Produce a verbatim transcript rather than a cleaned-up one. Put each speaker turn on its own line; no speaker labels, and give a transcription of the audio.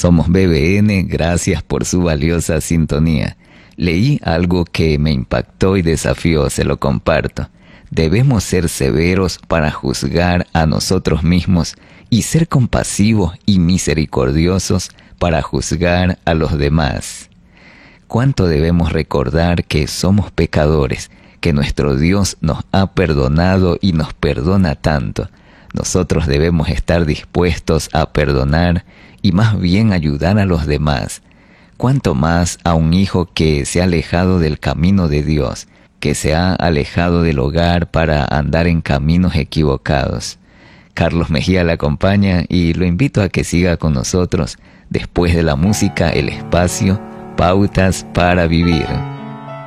Somos B B N, gracias por su valiosa sintonía. Leí algo que me impactó y desafió, se lo comparto. Debemos ser severos para juzgar a nosotros mismos y ser compasivos y misericordiosos para juzgar a los demás. ¿Cuánto debemos recordar que somos pecadores, que nuestro Dios nos ha perdonado y nos perdona tanto? Nosotros debemos estar dispuestos a perdonar y más bien ayudar a los demás. Cuánto más a un hijo que se ha alejado del camino de Dios, que se ha alejado del hogar para andar en caminos equivocados. Carlos Mejía le acompaña y lo invito a que siga con nosotros después de la música, el espacio Pautas para Vivir.